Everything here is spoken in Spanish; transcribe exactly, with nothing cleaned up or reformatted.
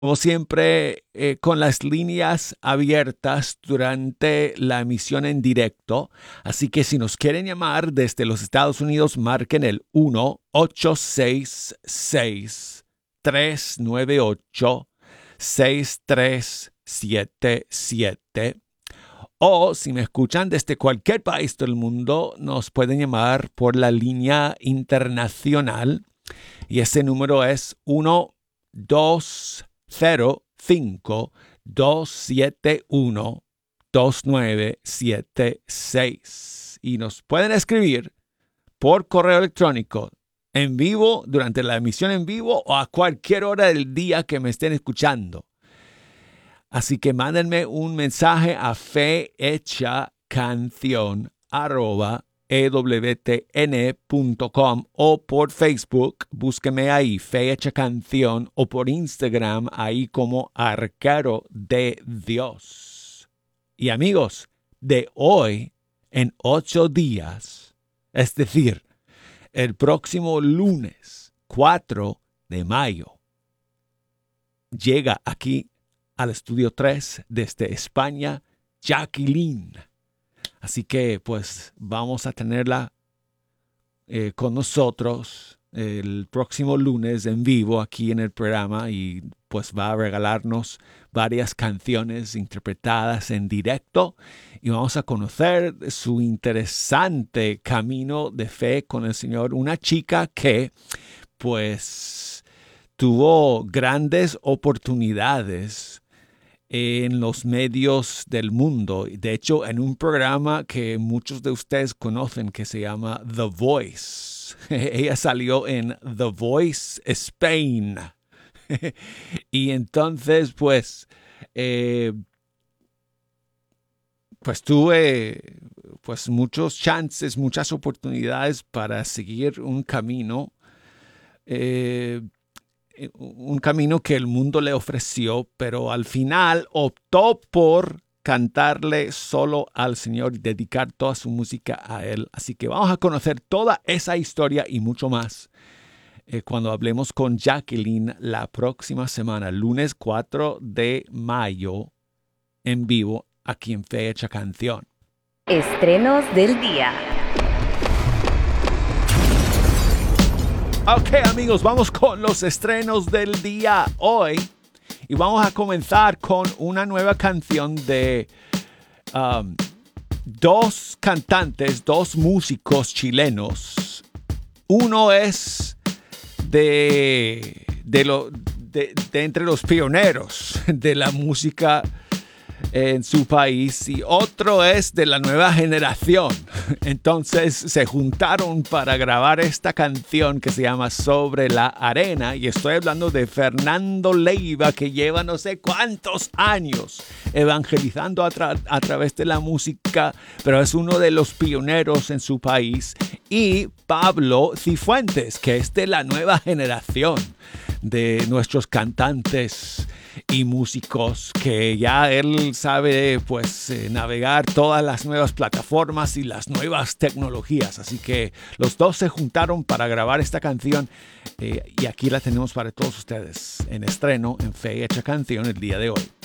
Como siempre, eh, con las líneas abiertas durante la emisión en directo. Así que si nos quieren llamar desde los Estados Unidos, marquen el uno ocho seis seis, tres nueve ocho, seis tres siete siete. O si me escuchan desde cualquier país del mundo, nos pueden llamar por la línea internacional. Y ese número es uno dos cero cinco dos siete uno dos nueve siete seis. Y nos pueden escribir por correo electrónico en vivo, durante la emisión en vivo o a cualquier hora del día que me estén escuchando. Así que mándenme un mensaje a fehechacanción arroba e w t n punto com o por Facebook, búsqueme ahí, Fe Hecha Canción, o por Instagram, ahí como Arquero de Dios. Y amigos, de hoy en ocho días, es decir, el próximo lunes cuatro de mayo, llega aquí al Estudio tres desde España, Jacqueline. Así que pues vamos a tenerla eh, con nosotros el próximo lunes en vivo aquí en el programa y pues va a regalarnos varias canciones interpretadas en directo y vamos a conocer su interesante camino de fe con el Señor. Una chica que pues tuvo grandes oportunidades en los medios del mundo. De hecho, en un programa que muchos de ustedes conocen que se llama The Voice. Ella salió en The Voice Spain. Y entonces, pues, eh, pues tuve pues muchos chances, muchas oportunidades para seguir un camino eh, un camino que el mundo le ofreció, pero al final optó por cantarle solo al Señor y dedicar toda su música a Él. Así que vamos a conocer toda esa historia y mucho más eh, cuando hablemos con Jacqueline la próxima semana, lunes cuatro de mayo, en vivo, aquí en Fe Hecha Canción. Estrenos del día. Ok, amigos, vamos con los estrenos del día hoy. Y vamos a comenzar con una nueva canción de um, dos cantantes, dos músicos chilenos. Uno es de, de, lo, de, de entre los pioneros de la música en su país y otro es de la nueva generación. Entonces se juntaron para grabar esta canción que se llama Sobre la Arena y estoy hablando de Fernando Leiva, que lleva no sé cuántos años evangelizando a, tra- a través de la música, pero es uno de los pioneros en su país, y Pablo Cifuentes, que es de la nueva generación de nuestros cantantes y músicos, que ya él sabe pues eh, navegar todas las nuevas plataformas y las nuevas tecnologías. Así que los dos se juntaron para grabar esta canción eh, y aquí la tenemos para todos ustedes en estreno en Fe Hecha Canción el día de hoy.